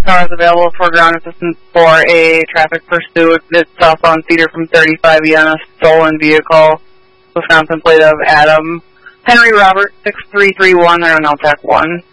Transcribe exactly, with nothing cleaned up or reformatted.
Car is available for ground assistance for a traffic pursuit. It's southbound Cedar from thirty-five E on a stolen vehicle. Wisconsin plate of Adam Henry Robert six three three one. They're on L TAC one.